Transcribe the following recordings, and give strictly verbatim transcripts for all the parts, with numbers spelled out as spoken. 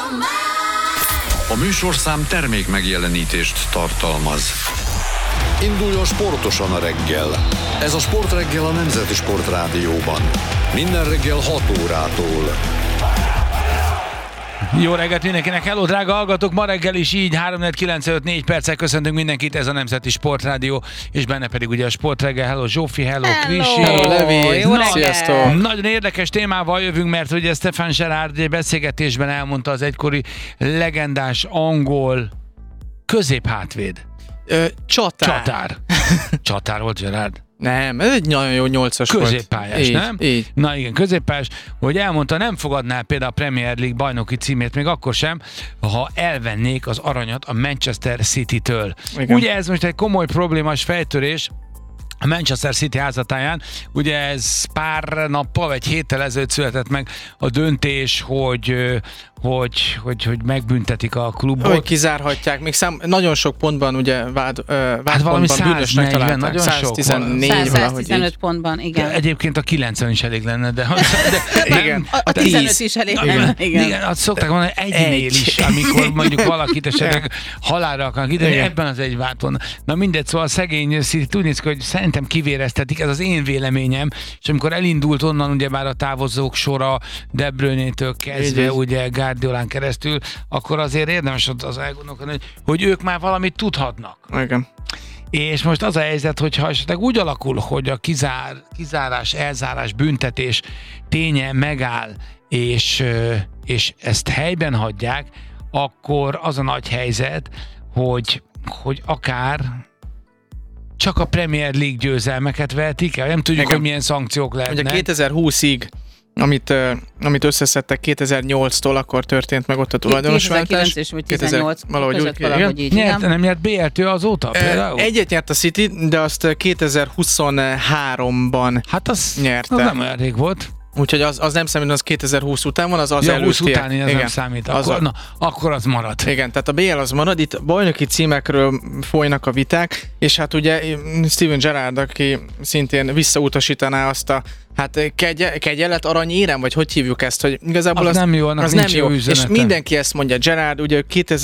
A műsorszám termék megjelenítést tartalmaz. Induljon sportosan a reggel. Ez a Sportreggel a Nemzeti Sportrádióban. Minden reggel hat órától. Jó reggelt mindenkinek, hello drága hallgatók, ma reggel is így három négy kilenc öt négy perccel köszöntünk mindenkit, ez a Nemzeti Sportrádió, és benne pedig ugye a Sportreggel. Hello Zsófi, hello, hello Krisi. Hello Levi, Na, sziasztok. nagyon érdekes témával jövünk, mert ugye Stefan Gerrard egy beszélgetésben elmondta, az egykori legendás angol középhátvéd. Ö, csatár. Csatár. Csatár volt Gerrard. Nem, ez egy nagyon jó nyolcas volt. Középpályás, így, nem? Így. Na igen, középpályás, hogy elmondta, nem fogadná például a Premier League bajnoki címét, még akkor sem, ha elvennék az aranyat a Manchester City-től. Igen. Ugye ez most egy komoly problémás fejtörés a Manchester City házatáján, ugye ez pár nappal vagy héttel ezelőtt született meg a döntés, hogy hogy, hogy, hogy megbüntetik a klubot. Hogy kizárhatják, még szám, nagyon sok pontban ugye vád, ö, vádpontban hát bűnösnek találták. nagyon száztizennégy sok valahogy száztizenöt így. pontban, igen. De egyébként a kilencven is elég lenne, de... de Igen. A, a tíz. tizenöt is elég lenne, igen. Igen, azt szokták mondani, egynél Egy. is, amikor mondjuk valakit esetleg halálra akarnak ítélni, Igen. ebben az egy váton. Na mindegy, szóval a szegény City úgy néz ki, hogy szerintem kivéreztetik, ez az én véleményem, és amikor elindult onnan ugye már a távozók sora De Bruyne-től kezdve, Így, így. ugye Guardiolán keresztül, akkor azért érdemes az elgondolkodni, hogy, hogy ők már valamit tudhatnak. Igen. És most az a helyzet, hogyha esetleg úgy alakul, hogy a kizár, kizárás, elzárás, büntetés ténye megáll, és, és ezt helyben hagyják, akkor az a nagy helyzet, hogy, hogy akár csak a Premier League győzelmeket vehetik el. Nem tudjuk, Igen. hogy milyen szankciók lehetnek. Ugye kétezer-húszig, amit, uh, amit összeszedtek kétezer-nyolctól, akkor történt meg ott a tulajdonosváltás. kétezer-kilenc és vagy tizennyolc valahogy között úgy, valahogy így. Nyert, Igen. nem nyert bé el-től azóta például? Egyet nyert a City, de azt kétezer-huszonháromban Hát az, nyerte. az nem olyan rég volt. Úgyhogy az, az nem számít, az kétezer-húsz után van, az az Ja, előtti. húsz utáni, ez igen, nem számít. az Akkor, a- na, akkor az marad. Igen, tehát a bé el az marad, itt bajnoki címekről folynak a viták, és hát ugye Steven Gerrard, aki szintén visszautasítaná azt a hát kegye, kegyelet aranyérem, vagy hogy hívjuk ezt, hogy igazából Az az, nem jó, annak az nincs nem jó jó, üzenete. és mindenki ezt mondja. Gerrard ugye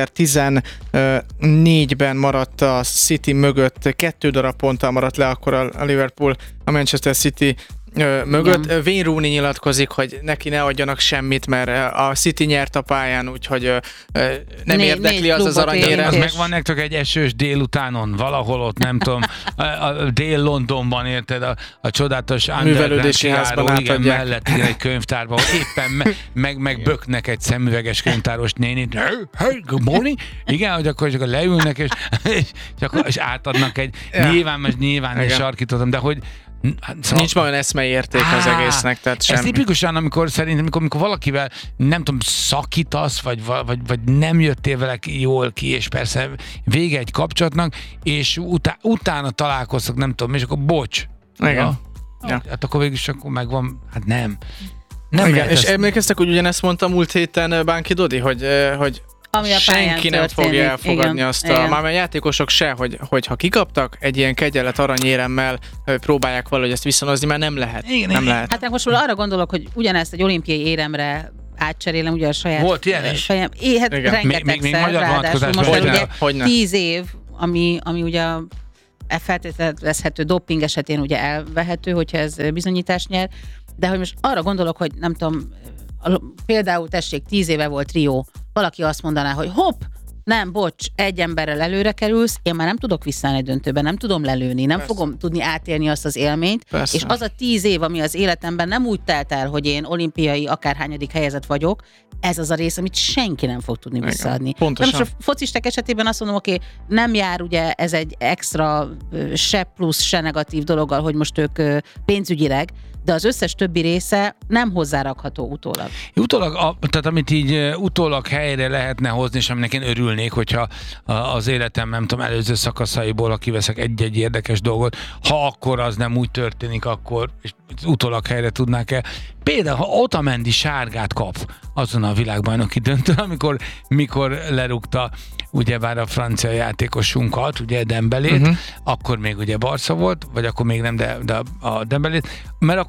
kétezer-tizennégyben maradt a City mögött, kettő darab ponttal maradt le akkor a Liverpool a Manchester City Ö, mögött. Igen. Wayne Rooney nyilatkozik, hogy neki ne adjanak semmit, mert a City nyert a pályán, úgyhogy ö, ö, nem Négy- érdekli négy az az klubot aranyérem. Az és- megvan nektek egy esős délutánon, valahol ott, nem tudom, a, a Dél-Londonban, érted, a, a csodálatos Művelődési házban underground kiáró, igen, átadják. mellett igen, egy könyvtárban, ahol éppen me, meg, meg böknek egy szemüveges könyvtáros nénit, hey, hey, good morning, igen, hogy akkor csak leülnek, és, és, csak, és átadnak egy, Ja. nyilván, most nyilván is Igen. sarkítottam, de hogy szóval, Nincs ma olyan eszmei érték az Á, egésznek, tehát ez semmi. tipikusan, amikor szerintem, amikor, amikor valakivel, nem tudom, szakítasz, vagy, vagy, vagy nem jöttél vele jól ki, és persze vége egy kapcsolatnak, és utá, utána találkoztok, nem tudom, és akkor bocs. Igen. Ja? Ja. Hát akkor végül is akkor megvan, hát nem. Nem Igen. lehet És ezt- emlékeztek, hogy ugyanezt mondta múlt héten Bánki Dodi, hogy, ö, hogy Ami a pályán senki nem történik. fogja elfogadni Igen, azt a, igen. már a játékosok se, hogy, hogy ha kikaptak, egy ilyen kegyelet aranyéremmel ö, próbálják valahogy ezt viszonozni, mert nem lehet. Igen, nem igen. lehet. Hát most arra gondolok, hogy ugyanezt egy olimpiai éremre átcserélem, ugye a saját Volt ilyen is? fejem. É, hát Igen. rengetegszer, Még- még- még magyar ráadásul vonatkozásban most már hogyne, ugye hogyne. tíz év, ami, ami ugye e feltételezhető doping esetén ugye elvehető, hogyha ez bizonyítás nyer, de hogy most arra gondolok, hogy nem tudom, a- például tessék, tíz éve volt Rio, valaki azt mondaná, hogy hopp, nem, bocs, egy emberrel előre kerülsz, én már nem tudok visszaállni döntőben, nem tudom lelőni, nem Persze. fogom tudni átélni azt az élményt, Persze. és az a tíz év, ami az életemben nem úgy telt el, hogy én olimpiai akárhányadik helyezett vagyok, ez az a rész, amit senki nem fog tudni Igen, visszaadni. pontosan. De most a focisták esetében azt mondom, oké, okay, nem jár ugye ez egy extra ö, se plusz, se negatív dologgal, hogy most ők ö, pénzügyileg, de az összes többi része nem hozzárakható utólag. Utólag, a, tehát amit így uh, utólag helyre lehetne hozni, és aminek én örülnék, hogyha uh, az életem, nem tudom, előző szakaszaiból, ha kiveszek egy-egy érdekes dolgot, ha akkor az nem úgy történik, akkor és utólag helyre tudnák el. Például, ha Otamendi sárgát kap azon a világbajnoki döntőn, amikor mikor lerúgta ugyebár a francia játékosunkat, ugye Dembélét, uh-huh. akkor még ugye Barca volt, vagy akkor még nem, de, de a Dembélét, mert akkor az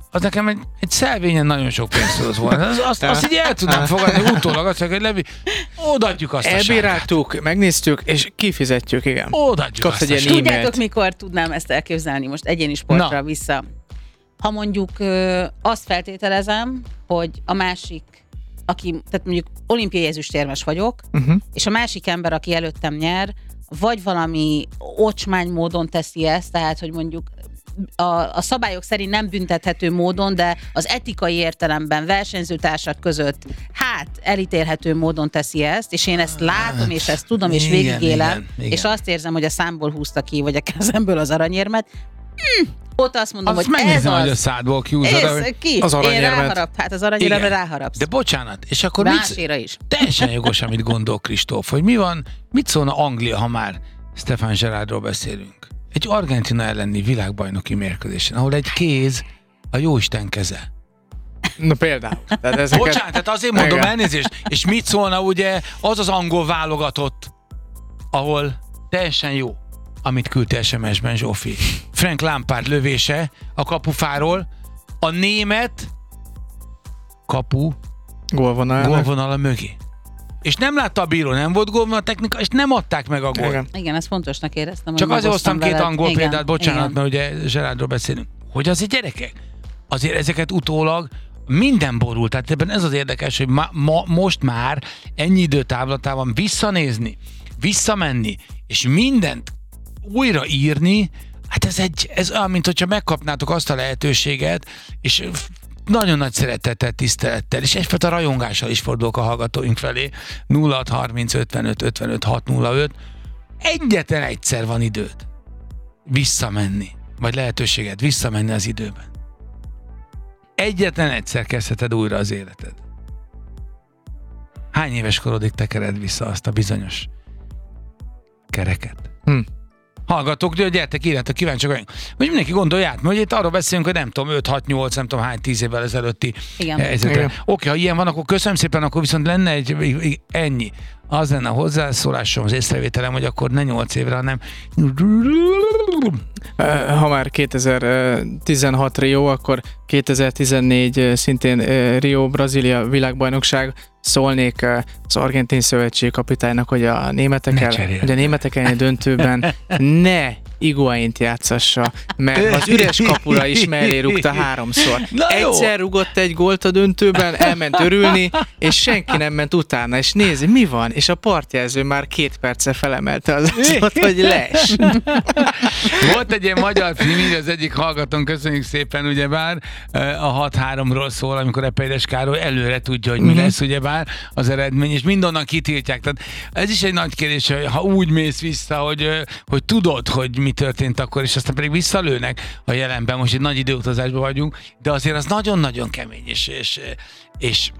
az nekem egy, egy szelvényen nagyon sok pénzt tudott volna. Az, azt, azt így el tudnám fogadni utólag, azt mondja, hogy Levi, odaadjuk azt a sárgát. Elbíráltuk, megnéztük, és kifizetjük, igen. Odaadjuk Kapsz azt egy a ilyen sárgát. Tudjátok, mikor tudnám ezt elképzelni most egyéni sportra Na. vissza? Ha mondjuk ö, azt feltételezem, hogy a másik, aki, tehát mondjuk olimpiai ezüstérmes vagyok, Uh-huh. és a másik ember, aki előttem nyer, vagy valami ocsmány módon teszi ezt, tehát, hogy mondjuk a, a szabályok szerint nem büntethető módon, de az etikai értelemben versenyzőtársak között hát elítélhető módon teszi ezt, és én ezt látom, és ezt tudom, és Igen, végigélem, igen, igen. és azt érzem, hogy a számból húzta ki, vagy a kezemből az aranyérmet. Hm, ott azt mondom, Azt hogy ez megnézem, hogy a az. szádból kiúzod. Ez hogy- ki? az Én aranyérmet. ráharap, hát az aranyéremre Igen. ráharapsz. De bocsánat, és akkor mit, Máséra is. teljesen jogos, amit gondol Kristóf, hogy mi van, mit szólna Anglia, ha már Stefan Gerrardról beszélünk. Egy Argentina elleni világbajnoki mérkőzésen, ahol egy kéz a jóisten keze. Na például. Tehát ezeket... Bocsánat, tehát azért mondom Igen. elnézést, és mit szólna ugye az az angol válogatott, ahol teljesen jó, amit küldte es em es-ben Zsófi. Frank Lampard lövése a kapufáról, a német kapu Gólvonal. gólvonala mögé. És nem látta a bíró, nem volt gólvonal technika, és nem adták meg a gólt. Igen. Igen, ezt fontosnak éreztem. hogy Csak azért hoztam megosztom két veled. angol Igen, példát, bocsánat, igen. mert ugye Gerrardról beszélünk. Hogy azért gyerekek, azért ezeket utólag minden borul, tehát ebben ez az érdekes, hogy ma, ma, most már ennyi idő távlatában visszanézni, visszamenni, és mindent újra írni, hát ez egy, ez olyan, mint hogyha megkapnátok azt a lehetőséget, és nagyon nagy szeretettel, tisztelettel, és egyfajta rajongással is fordulok a hallgatóink felé. nulla hat harminc ötvenöt ötvenöt hat nulla öt. Egyetlen egyszer van időd visszamenni, vagy lehetőséged visszamenni az időben. Egyetlen egyszer kezdheted újra az életed. Hány éves korodig tekered vissza azt a bizonyos kereket? Hm. Hallgatók, gyertek, írjátok, kíváncsiak vagyunk. Hogy mindenki gondolja át, hogy itt arról beszélünk, hogy nem tudom, öt hat nyolc, nem tudom hány tíz évvel ezelőtti Igen. helyzetre. Igen. Oké, ha ilyen van, akkor köszönöm szépen, akkor viszont lenne egy, ennyi. Az lenne a hozzászólásom, az észrevételem, hogy akkor ne nyolc évre, hanem Ha már kétezer-tizenhat Rio, akkor kétezer-tizennégy szintén Rio, Brazília világbajnokság. Szólnék az argentin szövetség kapitánynak, hogy a németekkel, hogy a németekkel döntőben ne Higuaint játszassa, mert az üres kapura is mellé rúgta háromszor. Na jó. Egyszer rúgott egy gólt a döntőben, elment örülni, és senki nem ment utána, és nézi, mi van? És a partjelző már két perce felemelte az asztalt, hogy les. Volt egy ilyen magyar film, így az egyik hallgatón, köszönjük szépen, ugyebár, a hat háromról szól, amikor Epeides Károly előre tudja, hogy mi Mhm. lesz, ugyebár az eredmény, és mindonnan kitiltják. Tehát ez is egy nagy kérdés, hogy ha úgy mész vissza, hogy, hogy tudod, hogy mi történt akkor, és aztán pedig visszalőnek a jelenben, most egy nagy időutazásban vagyunk, de azért az nagyon-nagyon kemény, és, és, és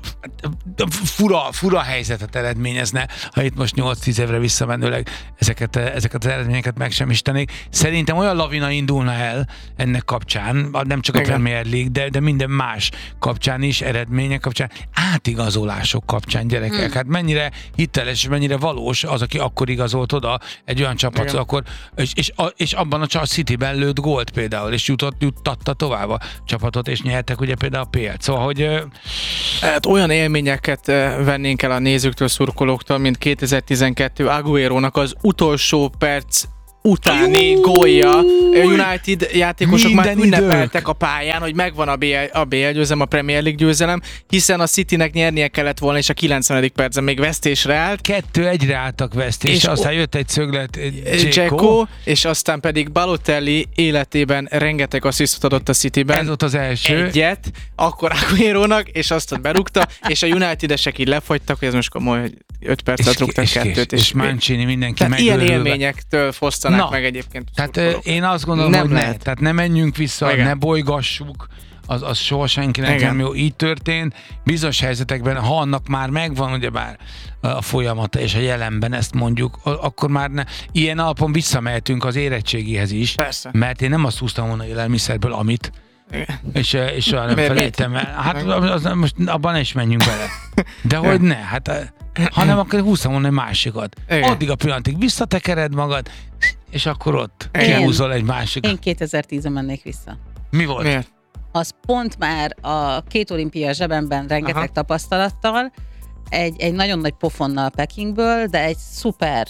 fura, fura helyzetet eredményezne, ha itt most nyolc-tíz évre visszamenőleg ezeket, ezeket az eredményeket megsemmisítenék. Szerintem olyan lavina indulna el ennek kapcsán, nem csak a Igen. Premier League, de, de minden más kapcsán is, eredmények kapcsán, átigazolások kapcsán, gyerekek. Hmm. Hát mennyire hiteles, és mennyire valós az, aki akkor igazolt oda egy olyan csapathoz, Igen. akkor, és, és, a, és abban a Csa- Cityben lőtt gólt például, és jutott, juttatta tovább a csapatot, és nyertek ugye például a pé el-t. Szóval, hogy ö, Hát olyan élményeket eh, vennénk el a nézőktől, szurkolóktól, mint kétezer-tizenkettő Agüerónak az utolsó perc utáni gólja. A United játékosok Minden már ünnepeltek idők. a pályán, hogy megvan a bé el, a bé el győzelem, a Premier League győzelem, hiszen a Citynek nyernie kellett volna, és a kilencvenedik percen még vesztésre állt. kettő egyre álltak vesztés, és És aztán jött egy szöglet Dzeko. Dzeko, és aztán pedig Balotelli életében rengeteg asszisztot adott a Cityben. Ez volt az első. Egyet, akkor Agüerónak, és azt berúgta, és a United-esek így lefogytak, hogy ez most komoly, hogy öt perc alatt rúgtak és, kettőt. és, és Mancini mindenki tehát ilyen megőrülve. élményektől fosztanák Na, meg egyébként. a Tehát ö, szurkolók. én azt gondolom, Nem hogy ne. lehet. Tehát ne menjünk vissza, Igen. ne bolygassuk, az, az soha senkinek Igen. nem jó. Így történt. Bizonyos helyzetekben, ha annak már megvan ugyebár a folyamata, és a jelenben ezt mondjuk, akkor már ne. Ilyen alapon visszamehetünk az érettségihez is. Persze. Mert én nem azt húztam volna élelmiszerből, amit, Igen. és, és soha nem Miért? felejtem el. Hát Meg- az, az, most abban ne is menjünk bele. De hogy ne, hát hanem akkor húztam volna egy másikat. Igen. Addig a pillanatig visszatekered magad, és akkor ott Igen. kihúzol egy másikat. Én kétezer-tízre mennék vissza. Mi volt? Miért? az pont már a két olimpia zsebemben rengeteg Aha. tapasztalattal, egy, egy nagyon nagy pofonnal Pekingből, de egy szuper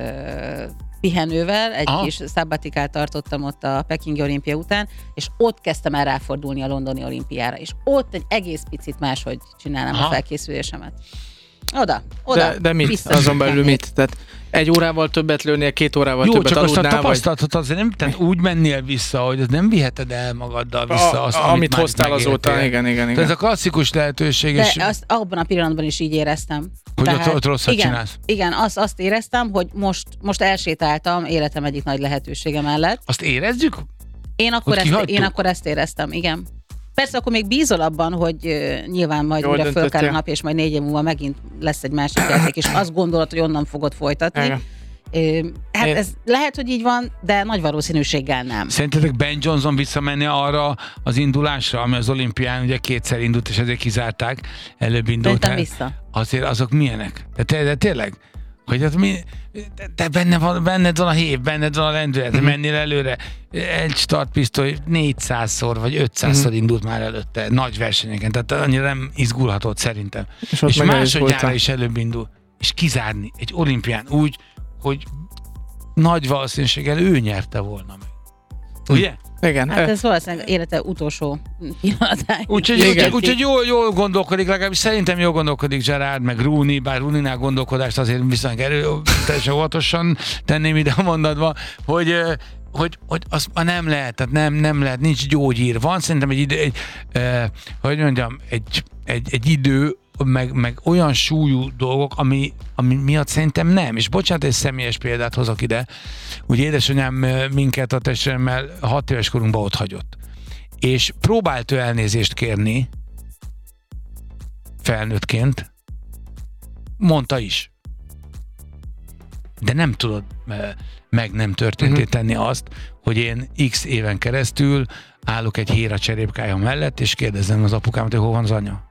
ö, pihenővel, egy Aha. kis szabbatikát tartottam ott a pekingi olimpia után, és ott kezdtem el ráfordulni a londoni olimpiára, és ott egy egész picit máshogy csinálnám Aha. a felkészülésemet. Oda, oda. De, de mit? Azon belül mit? Tehát egy órával többet lőnél, két órával Jó, többet aludnál? Jó, csak azt a tapasztalatot azért nem, tehát úgy mennél vissza, hogy az nem viheted el magaddal vissza a, azt, a, amit, amit hoztál azóta, igen, igen, igen. Tehát ez a klasszikus lehetőség. De és azt abban a pillanatban is így éreztem. Hogy Tehát, ott, ott rosszat igen, csinálsz. Igen, azt, azt éreztem, hogy most, most elsétáltam életem egyik nagy lehetősége mellett. Azt érezzük? Én akkor, ezt, én akkor ezt éreztem, igen. Persze akkor még bízol abban, hogy uh, nyilván majd Jól újra fölkel a nap, és majd négy év múlva megint lesz egy másik játék, és azt gondolod, hogy onnan fogod folytatni. Igen. Uh, hát Én... ez lehet, hogy így van, de nagy valószínűséggel nem. Szerintetek Ben Johnson visszamenni arra az indulásra, ami az olimpián ugye kétszer indult, és ezért kizárták, előbb indult el. vissza. Azért azok milyenek? De, te, de tényleg? Hogy hát mi, te benne van, benned van a hév, benned van a lendület, mm-hmm. mennél előre. Egy startpisztoly négyszázszor vagy ötszázszor mm-hmm. indult már előtte nagy versenyeken, tehát annyira nem izgulhatott szerintem. És, és másodjára is előbb indul. És kizárni egy olimpián úgy, hogy nagy valószínűséggel ő nyerte volna meg. Ugye? Igen. Hát ez valószínűleg élete utolsó pillanatáig. Úgyhogy úgy, úgy, úgy jól, jól gondolkodik, legalábbis szerintem jól gondolkodik Gerard, meg Rooney, bár Rooney-nál gondolkodást azért viszonylag erőteljesen óvatosan tenném ide a mondatba, hogy hogy, hogy az nem lehet, tehát nem, nem lehet, nincs gyógyír. Van szerintem egy idő, egy, eh, hogy mondjam, egy, egy, egy idő, meg, meg olyan súlyú dolgok, ami, ami miatt szerintem nem. És bocsánat, egy személyes példát hozok ide. Ugye édesanyám minket a testvéremmel hat éves korunkban ott hagyott. És próbált ő elnézést kérni felnőttként. Mondta is. De nem tudod meg nem történté uh-huh. tenni azt, hogy én x éven keresztül állok egy héra cserépkája mellett, és kérdezem az apukámat, hogy hol van az anya.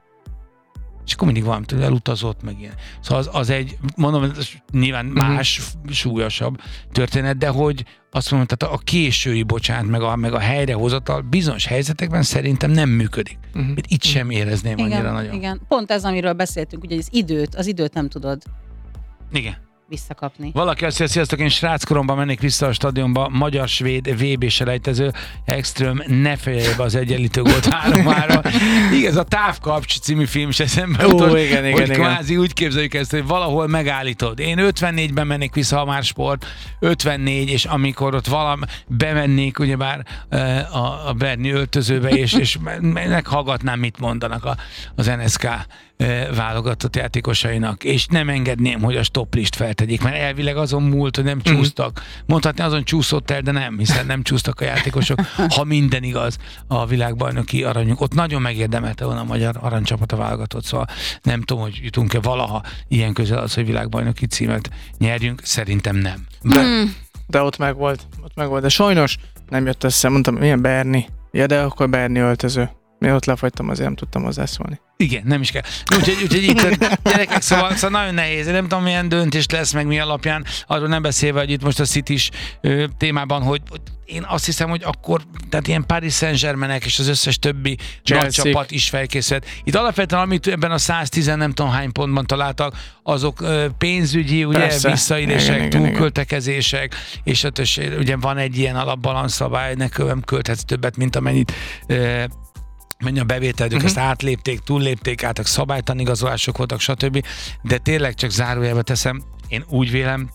És akkor mindig valamit elutazott, meg ilyen. Szóval az, az egy, mondom, ez nyilván más, uh-huh. súlyosabb történet, de hogy azt mondom, tehát a késői, bocsánat, meg a, meg a helyrehozatal bizonyos helyzetekben szerintem nem működik. Uh-huh. Itt sem érezném igen, annyira nagyon. Igen, pont ez, amiről beszéltünk, ugye az időt, az időt nem tudod. Igen. Visszakapni. Valaki azt mondja, sziasztok, én sráckoromban mennék vissza a stadionba, magyar-svéd vé bé-selejtező, Ekström ne fejelje be az egyenlítő gólt három-három. Igen, ez a Távkapcs című film is eszembe jutott, hogy igen, kvázi igen. úgy képzeljük ezt, hogy valahol megállítod. Én ötvennégyben mennék vissza, ha már sport, ötvennégy, és amikor ott valami bemennék, ugyebár a, a Berni öltözőbe, és, és meghallgatnám, mit mondanak a, az en es ká válogatott játékosainak, és nem engedném, hogy a stoplist feltegyék, mert elvileg azon múlt, hogy nem csúsztak. Mondhatni, azon csúszott el, de nem, hiszen nem csúsztak a játékosok, ha minden igaz a világbajnoki aranyunk. Ott nagyon megérdemelte volna a magyar aranycsapat a válogatott, szóval nem tudom, hogy jutunk-e valaha ilyen közel az, hogy világbajnoki címet nyerjünk, szerintem nem. De, de ott meg volt, ott meg volt, de sajnos nem jött össze, mondtam, milyen Berni? Ja, de akkor Berni öltöző. Mi ott lefagytam, azért nem tudtam hozzászólni. Igen, nem is kell. Úgyhogy, úgyhogy itt gyerekek, szóval, szóval nagyon nehéz. Nem tudom, milyen döntés lesz, meg mi alapján. Arról nem beszélve, hogy itt most a City-s ö, témában, hogy, hogy én azt hiszem, hogy akkor, tehát ilyen Paris Saint-Germainek és az összes többi Chelsea. Nagy csapat is felkészült. Itt alapvetően, amit ebben a száztíz nem tudom hány pontban találtak, azok ö, pénzügyi, ugye, Persze. visszaélések, igen, túlköltekezések, igen. és ötös, ugye van egy ilyen alapbalanszabály, ne költhetsz többet, mint amennyit ö, mennyi a bevételük, uh-huh. ezt átlépték, túllépték, álltak szabálytalan igazolások voltak, stb. De tényleg csak zárójelbe teszem, én úgy vélem,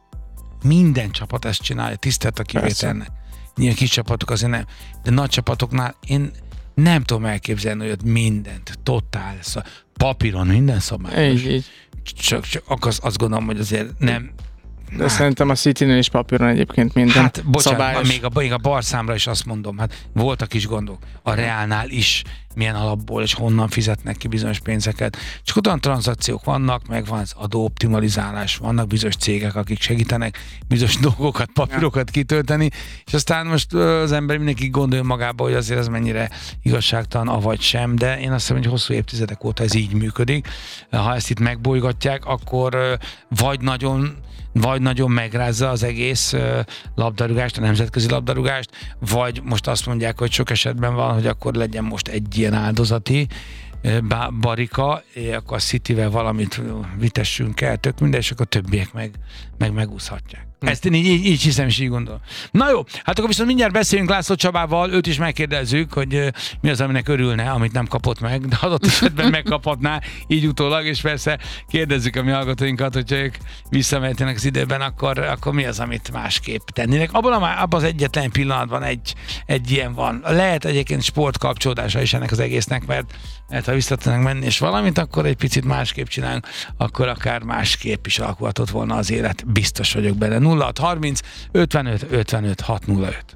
minden csapat ezt csinálja, tisztelt a kivételnek. Ilyen kis csapatok azért nem, de nagy csapatoknál én nem tudom elképzelni, hogy ott mindent, totál, papíron minden szabályos. Így, így. Csak, csak azt, azt gondolom, hogy azért nem. De hát, szerintem a Citynél is papíron egyébként minden hát, bocsánat, szabályos. Még a, még a Barszámra is azt mondom, hát voltak is gondok. A Realnál is milyen alapból és honnan fizetnek ki bizonyos pénzeket. Csak olyan tranzakciók vannak, meg van az adóoptimalizálás, vannak bizonyos cégek, akik segítenek bizonyos dolgokat, papírokat kitölteni, és aztán most az ember mindenki gondolja magába, hogy azért ez mennyire igazságtalan, avagy sem, de én azt hiszem, hogy hosszú évtizedek óta ez így működik. Ha ezt itt megbolygatják, akkor vagy nagyon vagy vagy nagyon megrázza az egész labdarúgást, a nemzetközi labdarúgást, vagy most azt mondják, hogy sok esetben van, hogy akkor legyen most egy ilyen áldozati barika, akkor a Cityvel valamit vitessünk el, tök minden, és akkor a többiek meg, meg megúszhatják. Hm. Ezt én így, így, így hiszem, és így gondolom. Na jó, hát akkor viszont mindjárt beszélünk László Csabával, őt is megkérdezzük, hogy mi az, aminek örülne, amit nem kapott meg, de adott esetben megkaphatná, így utólag, és persze kérdezzük a mi hallgatóinkat, hogyha ők visszamehetnének az időben, akkor, akkor mi az, amit másképp tennének. Abban, a, abban az egyetlen pillanatban egy, egy ilyen van. Lehet egyébként sportkapcsolódása is ennek az egésznek, mert, mert ha vissza tudnánk menni és valamit, akkor egy picit másképp csinálunk, akkor akár másképp is alakulhatott volna az élet. Biztos vagyok benne. nulla hat harminc ötvenöt ötvenöt hat nulla öt.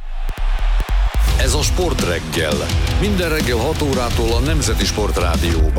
Ez a Sportreggel. Minden reggel hat órától a Nemzeti Sportrádióban.